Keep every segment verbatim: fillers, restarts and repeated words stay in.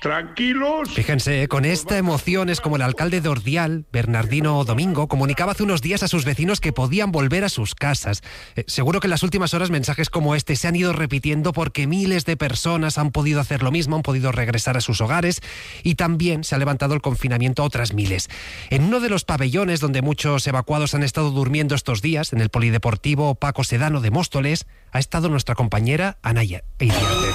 tranquilos. Fíjense, con esta emoción es como el alcalde de Ordial, Bernardino Domingo, comunicaba hace unos días a sus vecinos que podían volver a sus casas. Eh, seguro que en las últimas horas mensajes como este se han ido repitiendo porque miles de personas han podido hacer lo mismo, han podido regresar a sus hogares y también se ha levantado el confinamiento a otras miles. En uno de los pabellones donde muchos evacuados han estado durmiendo estos días, en el Polideportivo Paco Sedano de Móstoles, ha estado nuestra compañera Anaya Iriarte.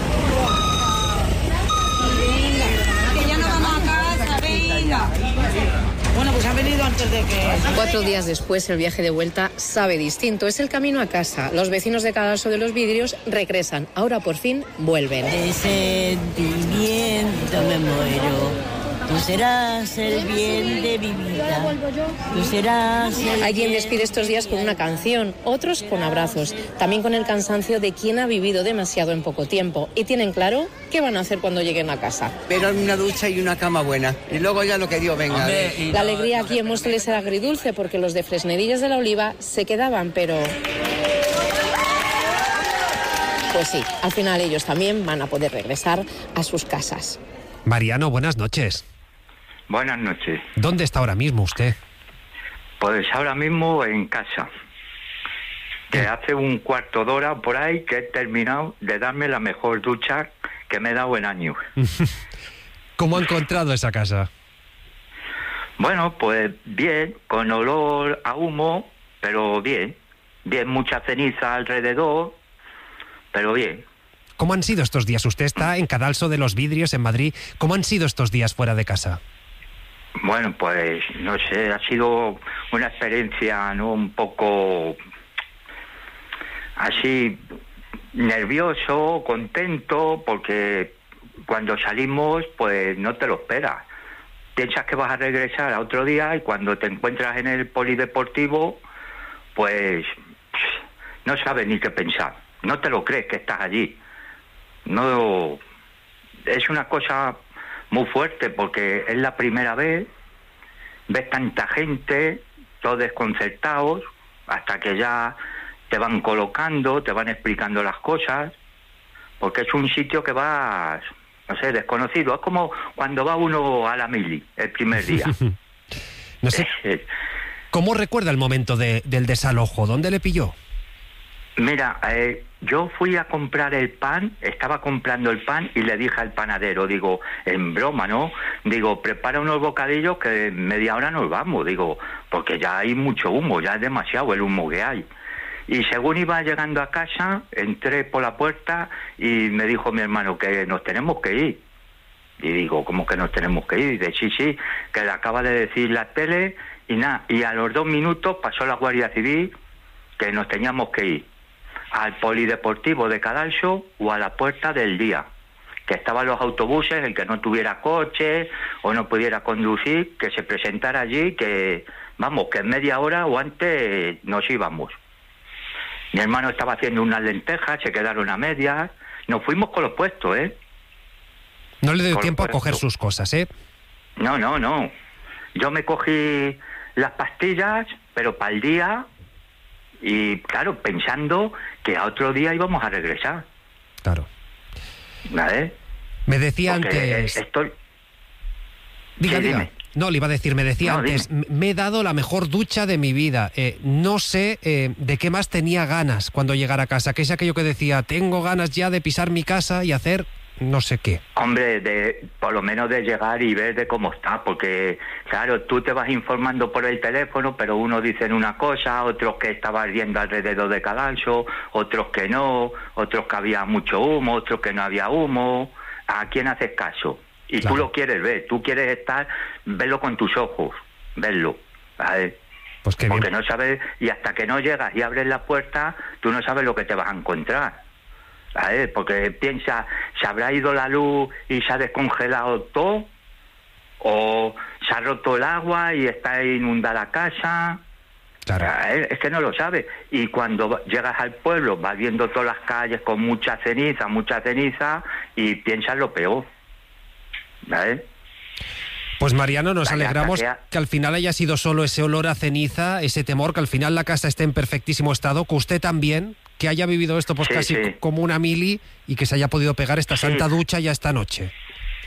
Bueno, pues han venido antes de que... Cuatro días después, el viaje de vuelta sabe distinto. Es el camino a casa. Los vecinos de Cadalso de los Vidrios regresan. Ahora, por fin, vuelven. De sentimiento me muero. Tú serás el bien de mi vida. Tú serás el Hay quien bien... despide estos días con una canción, otros con abrazos, también con el cansancio de quien ha vivido demasiado en poco tiempo. Y tienen claro qué van a hacer cuando lleguen a casa. Pero una ducha y una cama buena. Y luego ya lo que Dios venga. Hombre, y La no- alegría no aquí en te Móstoles era agridulce porque los de Fresnedillas de la Oliva se quedaban, pero... Pues sí, al final ellos también van a poder regresar a sus casas. Mariano, buenas noches. Buenas noches. ¿Dónde está ahora mismo usted? Pues ahora mismo en casa. Que hace un cuarto de hora por ahí que he terminado de darme la mejor ducha que me he dado en años. ¿Cómo ha encontrado esa casa? Bueno, pues bien, con olor a humo, pero bien. Bien, mucha ceniza alrededor, pero bien. ¿Cómo han sido estos días? Usted está en Cadalso de los Vidrios, en Madrid. ¿Cómo han sido estos días fuera de casa? Bueno, pues no sé, ha sido una experiencia, ¿no?, un poco así nervioso, contento, porque cuando salimos pues no te lo esperas. Piensas que vas a regresar a otro día y cuando te encuentras en el polideportivo pues no sabes ni qué pensar. No te lo crees que estás allí. No, es una cosa muy fuerte porque es la primera vez, ves tanta gente, todos desconcertados, hasta que ya te van colocando, te van explicando las cosas, porque es un sitio que vas, no sé, desconocido. Es como cuando va uno a la mili el primer día. No sé, ¿cómo recuerda el momento de, del desalojo? ¿Dónde le pilló? Mira, eh, yo fui a comprar el pan, estaba comprando el pan y le dije al panadero, digo, en broma, ¿no? Digo, prepara unos bocadillos que en media hora nos vamos, digo, porque ya hay mucho humo, ya es demasiado el humo que hay. Y según iba llegando a casa, entré por la puerta y me dijo mi hermano que nos tenemos que ir. Y digo, ¿cómo que nos tenemos que ir? Y dice, sí, sí, que le acaba de decir la tele y nada. Y a los dos minutos pasó la Guardia Civil que nos teníamos que ir al polideportivo de Cadalso o a la Puerta del Día, que estaban los autobuses, el que no tuviera coche o no pudiera conducir, que se presentara allí, que vamos, que en media hora o antes nos íbamos. Mi hermano estaba haciendo unas lentejas, se quedaron a medias, nos fuimos con los puestos, ¿eh? No le dio Con tiempo a puesto. coger sus cosas, ¿eh? No, no, no. Yo me cogí las pastillas, pero para el día, y claro, pensando que a otro día íbamos a regresar. Claro. ¿Vale? Me decía Porque antes... estoy... Diga, Sí, diga. dime. No, le iba a decir, me decía No, antes, m- me he dado la mejor ducha de mi vida. Eh, no sé eh, de qué más tenía ganas cuando llegara a casa, que es aquello que decía, tengo ganas ya de pisar mi casa y hacer no sé qué. Hombre, de por lo menos de llegar y ver de cómo está, porque claro, tú te vas informando por el teléfono, pero unos dicen una cosa, otros que estaban viendo alrededor de Cadalso, otros que no, otros que había mucho humo, otros que no había humo. ¿A quién haces caso? Y Claro. tú lo quieres ver, tú quieres estar, verlo con tus ojos, verlo, ¿vale? Pues qué bien. Porque no sabes, y hasta que no llegas y abres la puerta, tú no sabes lo que te vas a encontrar. ¿Sabes? Porque piensa, ¿se habrá ido la luz y se ha descongelado todo? ¿O se ha roto el agua y está inundada la casa? Claro. ¿Sabes? Es que no lo sabes. Y cuando va- llegas al pueblo, vas viendo todas las calles con mucha ceniza, mucha ceniza, y piensas lo peor. ¿Sabes? Pues Mariano, nos Vaya, alegramos hasta que que al final haya sido solo ese olor a ceniza, ese temor, que al final la casa esté en perfectísimo estado, que usted también, que haya vivido esto pues Sí, casi sí. como una mili y que se haya podido pegar esta Sí. santa ducha ya esta noche.